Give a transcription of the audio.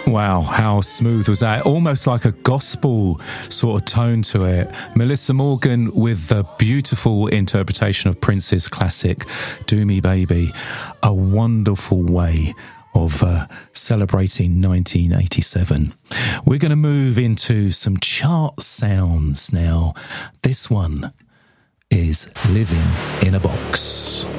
Wow, how smooth was that? Almost like a gospel sort of tone to it. Melissa Morgan with the beautiful interpretation of Prince's classic Do Me Baby. A wonderful way of celebrating 1987. We're going to move into some chart sounds now. This one is Living in a Box.